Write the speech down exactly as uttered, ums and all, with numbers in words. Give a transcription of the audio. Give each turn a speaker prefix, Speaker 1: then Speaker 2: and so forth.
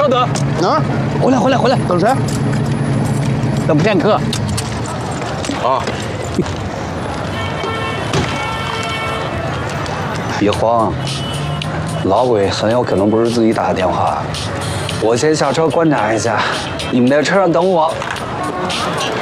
Speaker 1: 稍等。
Speaker 2: 啊，
Speaker 1: 回来，回来，回来，
Speaker 2: 等谁？
Speaker 1: 等片刻。
Speaker 2: 啊，
Speaker 1: 别慌，老鬼很有可能不是自己打的电话。我先下车观察一下，你们在车上等我。